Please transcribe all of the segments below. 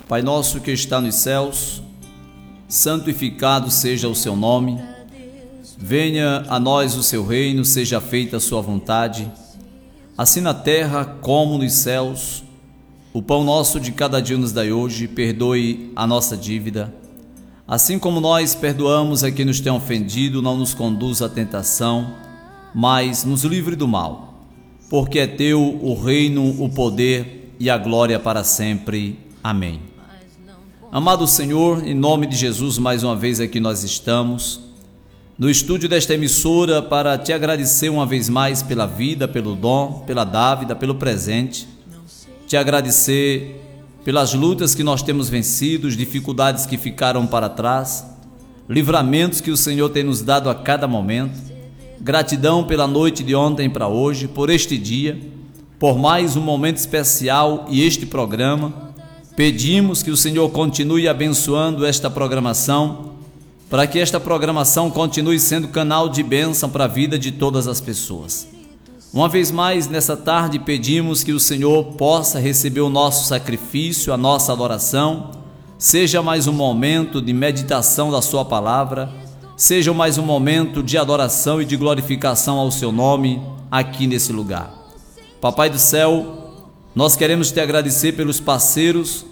Pai nosso que está nos céus, santificado seja o seu nome. Venha a nós o seu reino, seja feita a sua vontade, assim na terra como nos céus. O pão nosso de cada dia nos dai hoje, perdoe a nossa dívida, assim como nós perdoamos a quem nos tem ofendido. Não nos conduza à tentação, mas nos livre do mal, porque é teu o reino, o poder e a glória para sempre. Amém. Amado Senhor, em nome de Jesus, mais uma vez aqui nós estamos no estúdio desta emissora para te agradecer uma vez mais pela vida, pelo dom, pela dávida, pelo presente. Te agradecer pelas lutas que nós temos vencido, dificuldades que ficaram para trás, livramentos que o Senhor tem nos dado a cada momento. Gratidão pela noite de ontem para hoje, por este dia, por mais um momento especial e este programa. Pedimos que o Senhor continue abençoando esta programação, para que esta programação continue sendo canal de bênção para a vida de todas as pessoas. Uma vez mais, nessa tarde, pedimos que o Senhor possa receber o nosso sacrifício, a nossa adoração, seja mais um momento de meditação da sua palavra, seja mais um momento de adoração e de glorificação ao seu nome aqui nesse lugar. Papai do céu, nós queremos te agradecer pelos parceiros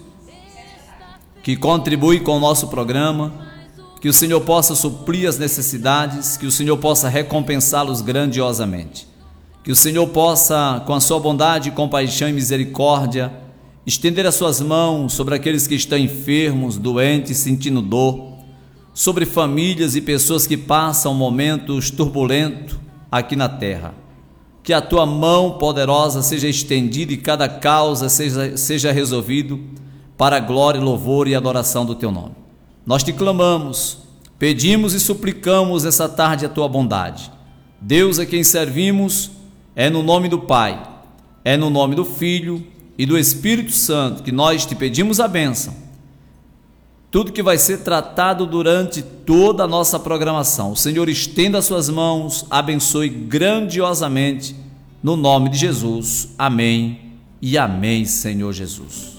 que contribuem com o nosso programa, que o Senhor possa suprir as necessidades, que o Senhor possa recompensá-los grandiosamente, que o Senhor possa, com a sua bondade, compaixão e misericórdia, estender as suas mãos sobre aqueles que estão enfermos, doentes, sentindo dor, sobre famílias e pessoas que passam momentos turbulentos aqui na terra. Que a tua mão poderosa seja estendida e cada causa seja resolvido para a glória, louvor e adoração do teu nome. Nós te clamamos, pedimos e suplicamos essa tarde a tua bondade. Deus a quem servimos é no nome do Pai, é no nome do Filho e do Espírito Santo que nós te pedimos a bênção. Tudo que vai ser tratado durante toda a nossa programação, o Senhor estenda as suas mãos, abençoe grandiosamente, no nome de Jesus. Amém e amém, Senhor Jesus.